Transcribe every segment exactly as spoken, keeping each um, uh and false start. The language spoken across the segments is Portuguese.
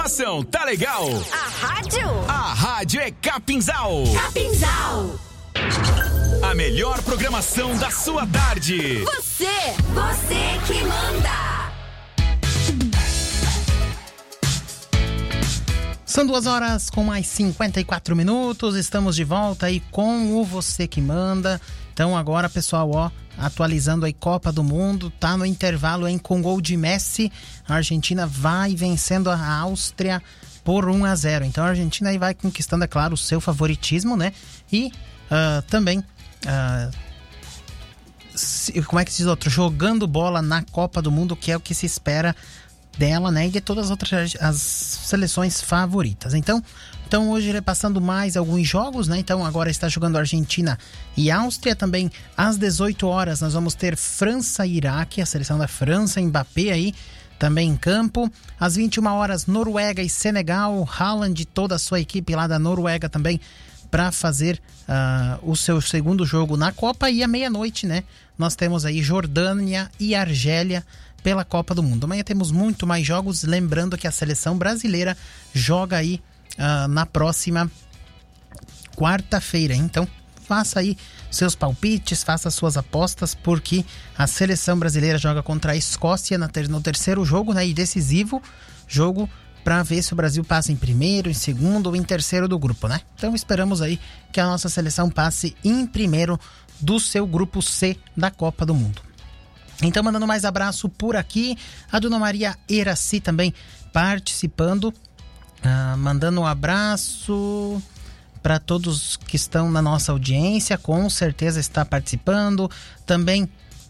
programação tá legal? A rádio? A rádio é Capinzal. Capinzal. A melhor programação da sua tarde. Você, você que manda. São duas horas com mais cinquenta e quatro minutos. Estamos de volta aí com o Você que Manda. Então agora, pessoal, ó, atualizando aí Copa do Mundo, tá no intervalo em com gol de Messi. A Argentina vai vencendo a Áustria por um a zero. Então a Argentina aí vai conquistando, é claro, o seu favoritismo, né? E uh, também, uh, se, como é que se diz outro? Jogando bola na Copa do Mundo, que é o que se espera dela, né? E de todas as outras as seleções favoritas. Então, então hoje repassando mais alguns jogos, né? Então agora está jogando Argentina e Áustria. Também às dezoito horas nós vamos ter França e Iraque, a seleção da França, Mbappé aí também em campo. Às vinte e uma horas Noruega e Senegal, Haaland e toda a sua equipe lá da Noruega também para fazer uh, o seu segundo jogo na Copa. E à meia-noite, né? Nós temos aí Jordânia e Argélia pela Copa do Mundo. Amanhã temos muito mais jogos, lembrando que a seleção brasileira joga aí uh, na próxima quarta-feira. Então faça aí seus palpites, faça suas apostas, porque a seleção brasileira joga contra a Escócia na ter- no terceiro jogo, né, e decisivo jogo para ver se o Brasil passa em primeiro, em segundo ou em terceiro do grupo, né? Então esperamos aí que a nossa seleção passe em primeiro do seu grupo C da Copa do Mundo. Então, mandando mais abraço por aqui, a Dona Maria Eraci também participando, ah, mandando um abraço para todos que estão na nossa audiência, com certeza está participando. Também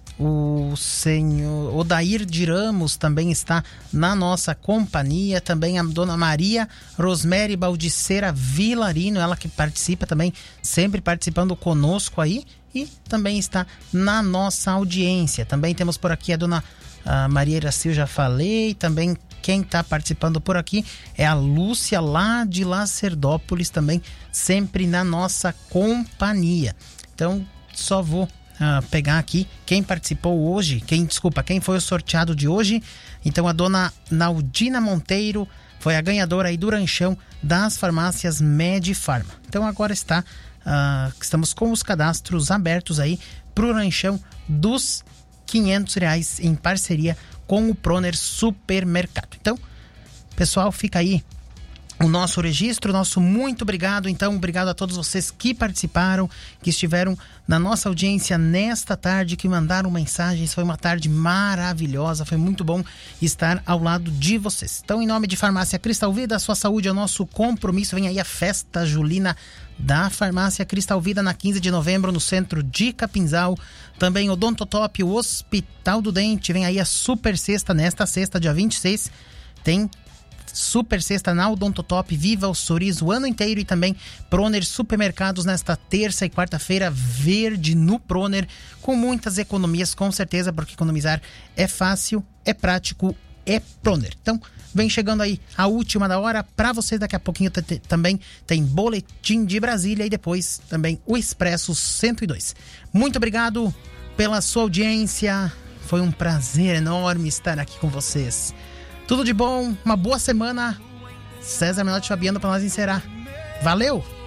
o senhor Odair de Ramos também está na nossa companhia. Também a Dona Maria Rosemary Baldiceira Vilarino, ela que participa também, sempre participando conosco aí. E também está na nossa audiência. Também temos por aqui a Dona a Maria Iracil, já falei. Também quem está participando por aqui é a Lúcia lá de Lacerdópolis, também sempre na nossa companhia. Então só vou uh, pegar aqui quem participou hoje, quem, desculpa, quem foi o sorteado de hoje. Então a Dona Naldina Monteiro foi a ganhadora aí do ranchão das farmácias Medifarma. Então agora está Uh, estamos com os cadastros abertos aí pro ranchão dos quinhentos reais em parceria com o Proner Supermercado. Então, pessoal, fica aí o nosso registro, nosso muito obrigado. Então, obrigado a todos vocês que participaram, que estiveram na nossa audiência nesta tarde, que mandaram mensagens. Foi uma tarde maravilhosa, foi muito bom estar ao lado de vocês. Então, em nome de Farmácia Cristal Vida, a sua saúde é o nosso compromisso. Vem aí a festa julina da Farmácia Cristal Vida na quinze de novembro no centro de Capinzal. Também Odontotop, o Hospital do Dente. Vem aí a super sexta, nesta sexta, dia vinte e seis, tem super sexta na Odontotop. Viva o sorriso o ano inteiro. E também Proner Supermercados nesta terça e quarta-feira, verde no Proner, com muitas economias, com certeza, porque economizar é fácil, é prático, é Proner. Então, vem chegando aí a última da hora para vocês. Daqui a pouquinho t- t- também tem Boletim de Brasília e depois também o Expresso cento e dois. Muito obrigado pela sua audiência. Foi um prazer enorme estar aqui com vocês. Tudo de bom, uma boa semana. César Menotti Fabiano para nós encerrar. Valeu!